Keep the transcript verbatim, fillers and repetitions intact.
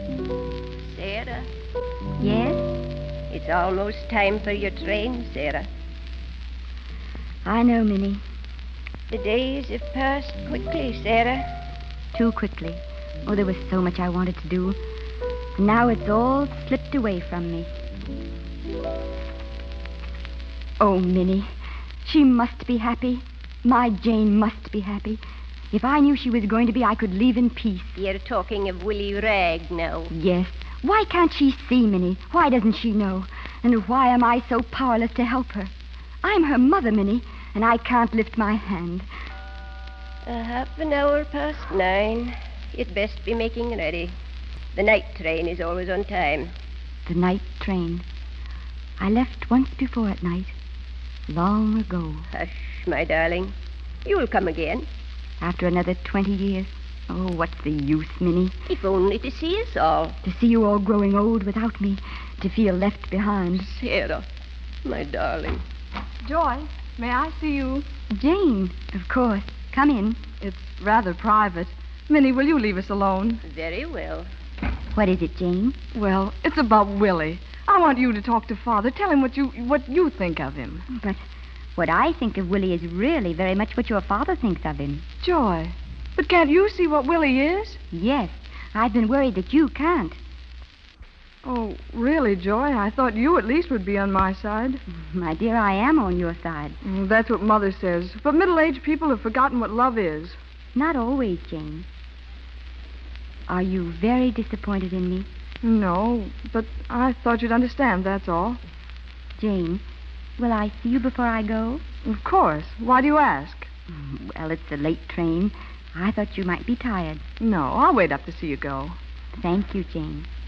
Sarah? Yes? It's almost time for your train, Sarah. I know, Minnie. The days have passed quickly, Sarah. Too quickly. Oh, there was so much I wanted to do. And now it's all slipped away from me. Oh, Minnie, she must be happy. My Jane must be happy. If I knew she was going to be, I could leave in peace. You're talking of Willie Ragg now. Yes. Why can't she see, Minnie? Why doesn't she know? And why am I so powerless to help her? I'm her mother, Minnie, and I can't lift my hand. A half an hour past nine. You'd best be making ready. The night train is always on time. The night train. I left once before at night. Long ago. Hush, my darling. You'll come again. After another twenty years. Oh, what's the use, Minnie? If only to see us all. To see you all growing old without me. To feel left behind. Sarah, my darling. Joy, may I see you? Jane, of course. Come in. It's rather private. Minnie, will you leave us alone? Very well. What is it, Jane? Well, it's about Willie. I want you to talk to Father. Tell him what you what you think of him. But what I think of Willie is really very much what your father thinks of him. Joy, but can't you see what Willie is? Yes. I've been worried that you can't. Oh, really, Joy? I thought you at least would be on my side. My dear, I am on your side. Mm, that's what Mother says. But middle-aged people have forgotten what love is. Not always, Jane. Are you very disappointed in me? No, but I thought you'd understand, that's all. Jane, will I see you before I go? Of course. Why do you ask? Well, it's a late train. I thought you might be tired. No, I'll wait up to see you go. Thank you, Jane.